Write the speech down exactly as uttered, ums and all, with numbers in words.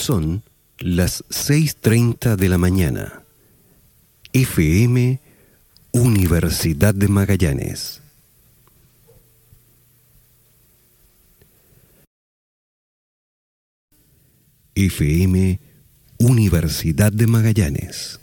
Son las seis treinta de la mañana. F M Universidad de Magallanes. F M Universidad de Magallanes.